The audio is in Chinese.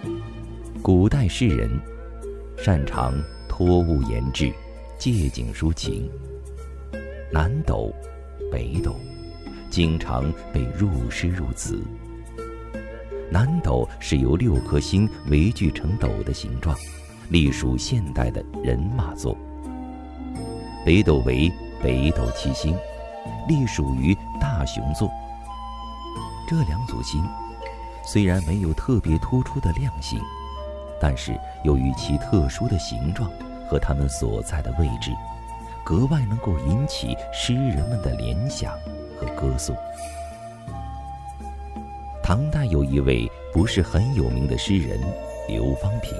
古代诗人擅长托物言志，借景抒情。南斗、北斗经常被入诗入词。南斗是由6颗星围聚成斗的形状，隶属现代的人马座。北斗为北斗七星，隶属于大熊座。这2组星虽然没有特别突出的亮性，但是由于其特殊的形状和它们所在的位置，格外能够引起诗人们的联想和歌颂。唐代有一位不是很有名的诗人刘方平，